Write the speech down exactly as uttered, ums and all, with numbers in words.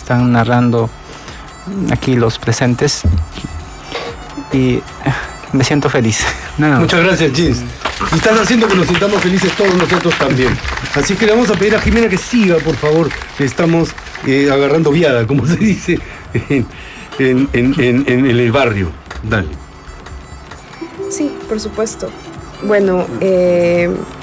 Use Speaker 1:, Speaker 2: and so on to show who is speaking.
Speaker 1: están narrando aquí los presentes. Y me siento feliz.
Speaker 2: No. Muchas gracias, Jeans. Y estás haciendo que nos sintamos felices todos nosotros también. Así que le vamos a pedir a Jimena que siga, por favor, que estamos eh, agarrando viada, como se dice, en, en, en, en, en el barrio. Dale.
Speaker 3: Sí, por supuesto. Bueno, eh,